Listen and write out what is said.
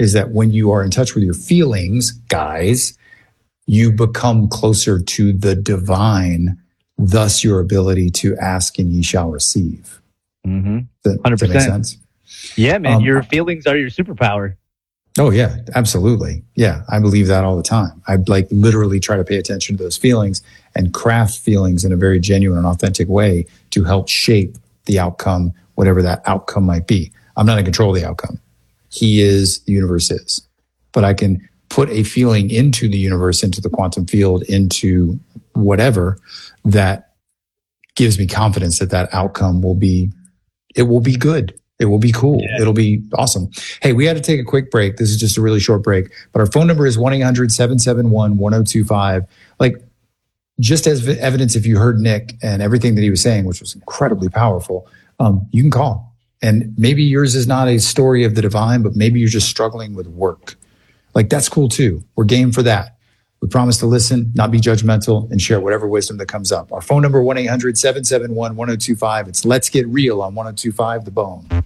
is that when you are in touch with your feelings, guys, you become closer to the divine, thus your ability to ask and ye shall receive. Mm-hmm. 100%. Does that make sense? Yeah, man, your feelings are your superpower. Oh, yeah, absolutely. Yeah, I believe that all the time. I literally try to pay attention to those feelings and craft feelings in a very genuine and authentic way to help shape the outcome, whatever that outcome might be. I'm not in control of the outcome. He is, the universe is. But I can put a feeling into the universe, into the quantum field, into whatever that gives me confidence that that outcome will be good. It will be cool. Yeah. It'll be awesome. Hey, we had to take a quick break. This is just a really short break, but our phone number is 1-800-771-1025. Just as evidence, if you heard Nick and everything that he was saying, which was incredibly powerful, you can call. And maybe yours is not a story of the divine, but maybe you're just struggling with work. That's cool too. We're game for that. We promise to listen, not be judgmental, and share whatever wisdom that comes up. Our phone number, 1-800-771-1025. It's Let's Get Real on 1025 The Bone.